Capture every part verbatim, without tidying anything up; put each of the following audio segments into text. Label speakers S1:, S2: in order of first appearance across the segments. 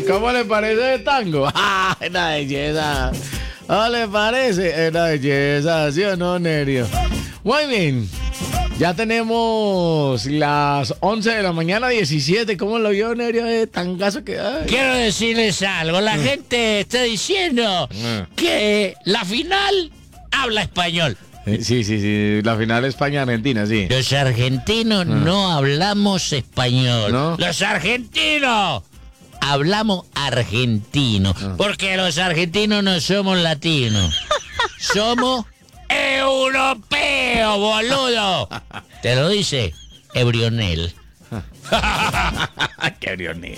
S1: ¿Cómo le parece el tango? ¡Ah, una belleza! ¿No le parece? Una belleza, ¿sí o no, Nerio? Muy bien. Ya tenemos las once de la mañana, diecisiete. ¿Cómo lo vio, Nerio? Eh, tangazo que hay.
S2: Quiero decirles algo. La gente está diciendo que la final habla español.
S1: Eh, Sí, sí, sí. La final España-Argentina, sí.
S2: Los argentinos no hablamos español.
S1: ¿No?
S2: Los argentinos hablamos argentino. Porque los argentinos no somos latinos. Somos europeos, boludo. Te lo dice Ebrionel.
S1: ¡Qué brionero!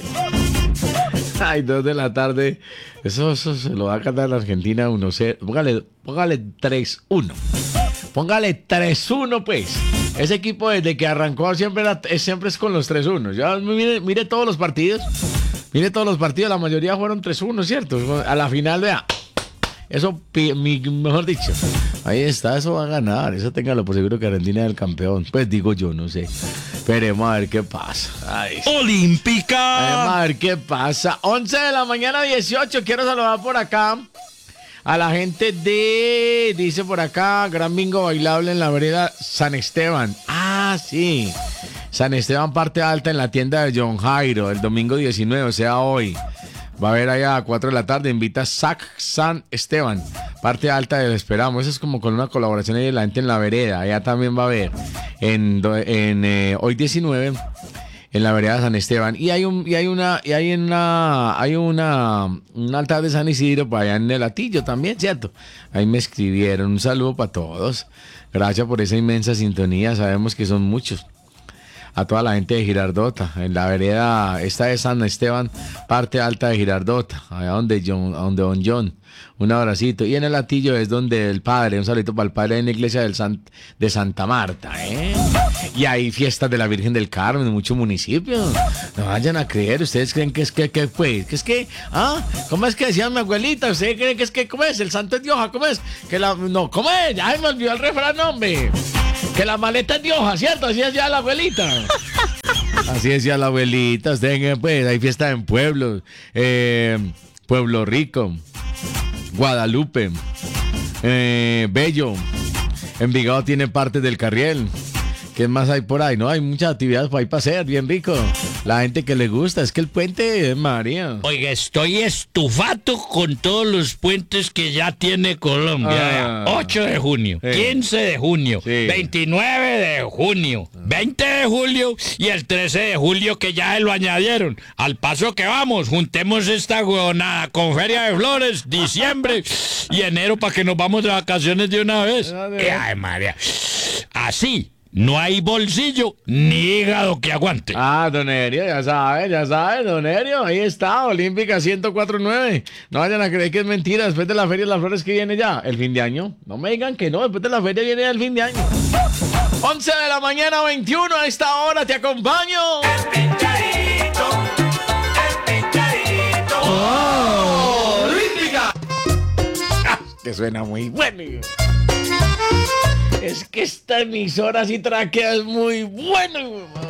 S1: Ay, dos de la tarde. Eso, eso se lo va a cantar la Argentina uno cero. Póngale, póngale tres uno. Póngale tres uno, pues. Ese equipo desde que arrancó siempre, era, es- siempre es con los tres uno. Ya mire, mire todos los partidos. Mire todos los partidos. La mayoría fueron tres uno, ¿cierto? A la final, vea. Eso, pi- mi- mejor dicho. Ahí está, eso va a ganar. Eso téngalo por seguro que Argentina es el campeón. Pues digo yo, no sé. Esperemos a ver qué pasa. Ay.
S3: Olímpica.
S1: Vamos a ver qué pasa. once de la mañana, dieciocho. Quiero saludar por acá a la gente de, dice por acá, gran bingo bailable en la vereda San Esteban. Ah, sí. San Esteban, parte alta en la tienda de John Jairo, el domingo diecinueve, o sea, hoy. Va a haber allá a cuatro de la tarde, invita Sac San Esteban, parte alta del Esperamos. Eso es como con una colaboración ahí de la gente en la vereda. Allá también va a haber en, do- en eh, hoy diecinueve en la vereda San Esteban. Y hay un, y hay una, y hay una, hay una, un altar de San Isidro para allá en el Atillo también, ¿cierto? Ahí me escribieron. Un saludo para todos. Gracias por esa inmensa sintonía. Sabemos que son muchos. A toda la gente de Girardota, en la vereda esta de San Esteban, parte alta de Girardota, allá donde John, donde Don John, un abracito. Y en el Atillo es donde el padre, un saludito para el padre en la iglesia del Sant- de Santa Marta, ¿eh? Y hay fiestas de la Virgen del Carmen en muchos municipios. No vayan a creer, ustedes creen que es que, que pues, que es que, ah, ¿cómo es que decía mi abuelita? ¿Ustedes creen que es que, cómo es? El santo es de hoja, ¿cómo es? Que la, no, ¿cómo es? Ay, me olvidó el refrán, hombre. Que la maleta es de hoja, ¿cierto? Así decía la abuelita. Así decía la abuelita. Ustedes, pues, hay fiesta en pueblos. Eh, Pueblo Rico, Guadalupe, eh, Bello. Envigado tiene parte del Carriel. ¿Qué más hay por ahí? No, hay muchas actividades por ahí para hacer, bien rico. La gente que le gusta, es que el puente, María.
S2: Oiga, estoy estufado con todos los puentes que ya tiene Colombia.
S1: Ah.
S2: ocho de junio,
S1: Sí.
S2: quince de junio,
S1: Sí.
S2: veintinueve de junio, veinte de julio y el trece de julio que ya lo añadieron. Al paso que vamos, juntemos esta huevonada con Feria de Flores, diciembre y enero para que nos vamos de vacaciones de una vez.
S1: Ah, de
S2: Eh,
S1: verdad.
S2: Ay, María. Así, no hay bolsillo ni hígado que aguante.
S1: Ah, don Erio, ya sabe, ya sabe, don Erio, ahí está, Olímpica ciento cuatro punto nueve. No vayan a creer que es mentira, después de la Feria de las Flores que viene ya, el fin de año. No me digan que no, después de la feria viene el fin de año. once de la mañana, veintiuno, a esta hora te acompaño. ¡Oh! ¡Olímpica! Ah, que suena muy bueno. Es que esta emisora sí traquea es muy bueno.